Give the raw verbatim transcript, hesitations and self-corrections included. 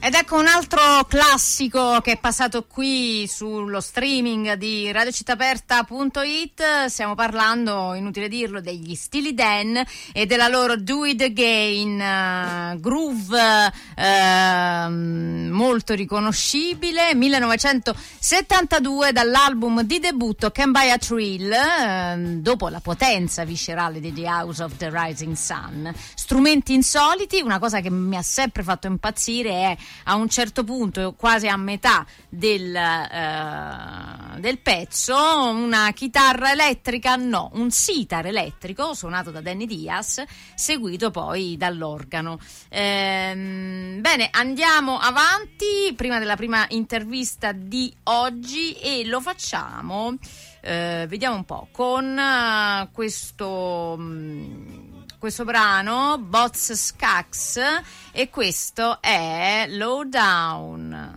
Ed ecco un altro classico che è passato qui sullo streaming di radio città aperta punto it. Stiamo parlando, inutile dirlo, degli Steely Dan e della loro Do It Again, uh, groove uh, molto riconoscibile, millenovecentosettantadue, dall'album di debutto Can Buy a Thrill, uh, dopo la potenza viscerale di The House of the Rising Sun. Strumenti insoliti, una cosa che mi ha sempre fatto impazzire è a un certo punto, quasi a metà del, uh, del pezzo, una chitarra elettrica, no, un sitar elettrico suonato da Danny Diaz, seguito poi dall'organo. Ehm, bene, andiamo avanti prima della prima intervista di oggi e lo facciamo, eh, vediamo un po', con uh, questo... Um, questo brano, Bots Skax, e questo è Low Down.